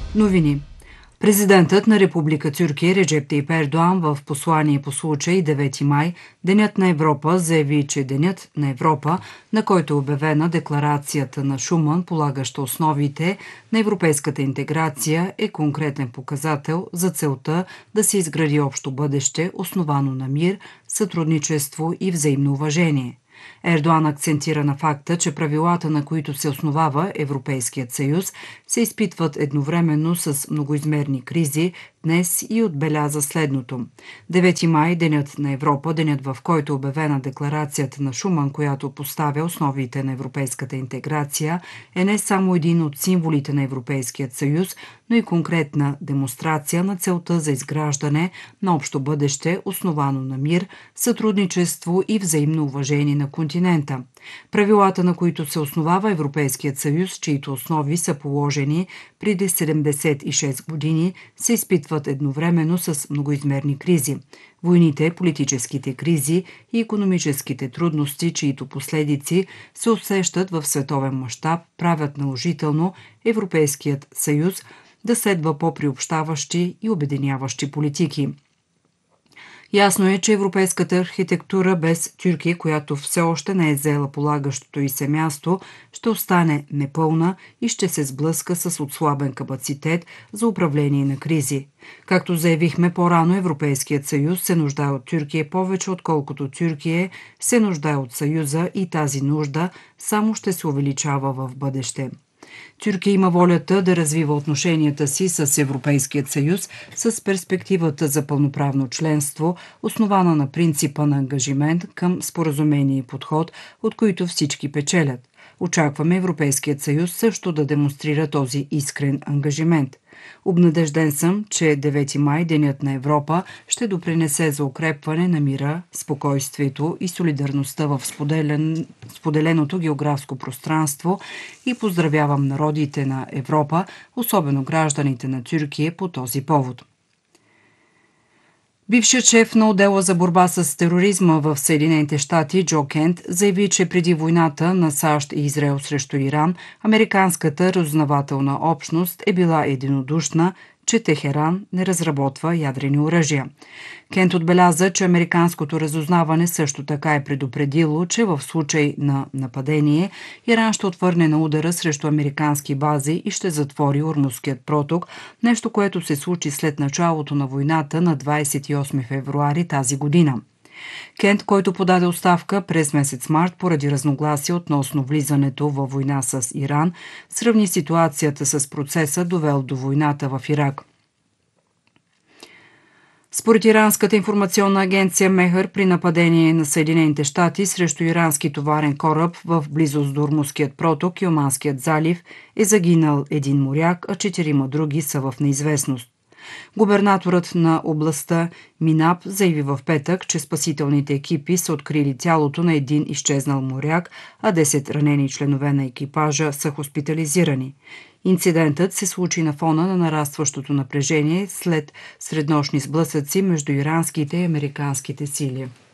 Новини. Президентът на Република Тюркия Реджеп Тайип Ердоан в послание по случай 9 май, Денят на Европа, заяви, че Денят на Европа, на който е обявена декларацията на Шуман, полагаща основите на европейската интеграция, е конкретен показател за целта да се изгради общо бъдеще, основано на мир, сътрудничество и взаимно уважение. Ердоан акцентира на факта, че правилата, на които се основава Европейският съюз, се изпитват едновременно с многоизмерни кризи днес и отбеляза следното. 9 май, Денят на Европа, денят в който е обявена декларацията на Шуман, която поставя основите на европейската интеграция, е не само един от символите на Европейският съюз, но и конкретна демонстрация на целта за изграждане на общо бъдеще, основано на мир, сътрудничество и взаимно уважение на континента. Правилата, на които се основава Европейският съюз, чието основи са положени преди 76 години, се изпитват едновременно с многоизмерни кризи. Войните, политическите кризи и икономическите трудности, чието последици се усещат в световен мащаб, правят наложително Европейският съюз да следва по-приобщаващи и обединяващи политики. Ясно е, че европейската архитектура без Тюркия, която все още не е заела полагащото й се място, ще остане непълна и ще се сблъска с отслабен капацитет за управление на кризи. Както заявихме по-рано, Европейският съюз се нуждае от Тюркия повече, отколкото Тюркия се нуждае от Съюза, и тази нужда само ще се увеличава в бъдеще. Тюркия има волята да развива отношенията си с Европейският съюз с перспективата за пълноправно членство, основана на принципа на ангажимент към споразумение и подход, от които всички печелят. Очакваме Европейският съюз също да демонстрира този искрен ангажимент. Обнадежден съм, че 9 май, Денят на Европа, ще допринесе за укрепване на мира, спокойствието и солидарността в споделеното географско пространство, и поздравявам народите на Европа, особено гражданите на Тюркия, по този повод. Бившият шеф на отдела за борба с тероризма в Съединените щати Джо Кент заяви, че преди войната на САЩ и Израел срещу Иран, американската разузнавателна общност е била единодушна, че Техеран не разработва ядрени оръжия. Кент отбеляза, че американското разузнаване също така е предупредило, че в случай на нападение Иран ще отвърне на удара срещу американски бази и ще затвори Ормузският проток, нещо, което се случи след началото на войната на 28 февруари тази година. Кент, който подаде оставка през месец март поради разногласие относно влизането във война с Иран, сравни ситуацията с процеса, довел до войната в Ирак. Според иранската информационна агенция Мехър, при нападение на Съединените щати срещу ирански товарен кораб в близост до Ормузският проток и Оманският залив е загинал един моряк, а 4 други са в неизвестност. Губернаторът на областта Минаб заяви в петък, че спасителните екипи са открили тялото на един изчезнал моряк, а 10 ранени членове на екипажа са хоспитализирани. Инцидентът се случи на фона на нарастващото напрежение след среднощни сблъсъци между иранските и американските сили.